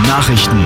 Nachrichten.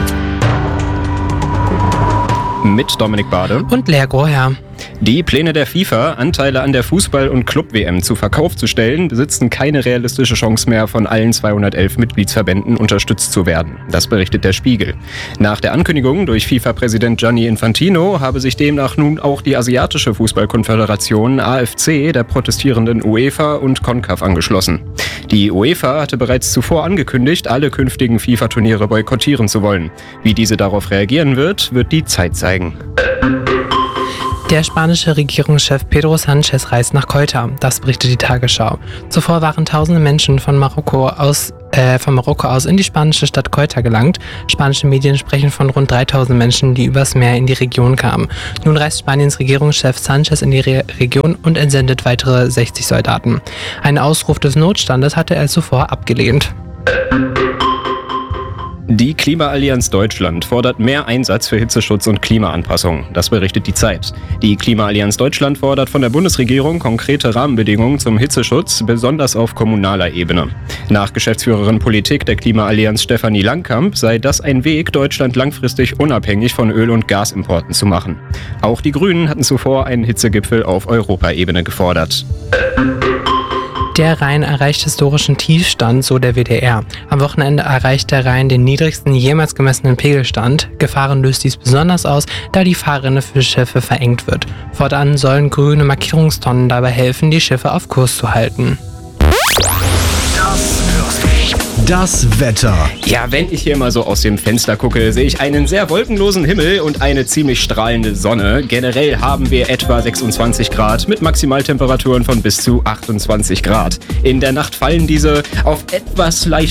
Mit Dominik Bade und Lea Groher. Die Pläne der FIFA, Anteile an der Fußball- und Club-WM zu Verkauf zu stellen, besitzen keine realistische Chance mehr, von allen 211 Mitgliedsverbänden unterstützt zu werden. Das berichtet der Spiegel. Nach der Ankündigung durch FIFA-Präsident Gianni Infantino habe sich demnach nun auch die asiatische Fußballkonföderation AFC der protestierenden UEFA und CONCACAF angeschlossen. Die UEFA hatte bereits zuvor angekündigt, alle künftigen FIFA-Turniere boykottieren zu wollen. Wie diese darauf reagieren wird die Zeit zeigen. Der spanische Regierungschef Pedro Sánchez reist nach Ceuta, das berichtet die Tagesschau. Zuvor waren tausende Menschen von Marokko aus in die spanische Stadt Ceuta gelangt. Spanische Medien sprechen von rund 3000 Menschen, die übers Meer in die Region kamen. Nun reist Spaniens Regierungschef Sánchez in die Region und entsendet weitere 60 Soldaten. Einen Ausruf des Notstandes hatte er zuvor abgelehnt. Die Klimaallianz Deutschland fordert mehr Einsatz für Hitzeschutz und Klimaanpassung. Das berichtet die Zeit. Die Klimaallianz Deutschland fordert von der Bundesregierung konkrete Rahmenbedingungen zum Hitzeschutz, besonders auf kommunaler Ebene. Nach Geschäftsführerin Politik der Klimaallianz Stefanie Langkamp sei das ein Weg, Deutschland langfristig unabhängig von Öl- und Gasimporten zu machen. Auch die Grünen hatten zuvor einen Hitzegipfel auf Europaebene gefordert. Der Rhein erreicht historischen Tiefstand, so der WDR. Am Wochenende erreicht der Rhein den niedrigsten jemals gemessenen Pegelstand. Gefahren löst dies besonders aus, da die Fahrrinne für Schiffe verengt wird. Fortan sollen grüne Markierungstonnen dabei helfen, die Schiffe auf Kurs zu halten. Das Wetter. Ja, wenn ich hier mal so aus dem Fenster gucke, sehe ich einen sehr wolkenlosen Himmel und eine ziemlich strahlende Sonne. Generell haben wir etwa 26 Grad mit Maximaltemperaturen von bis zu 28 Grad. In der Nacht fallen diese auf etwas leicht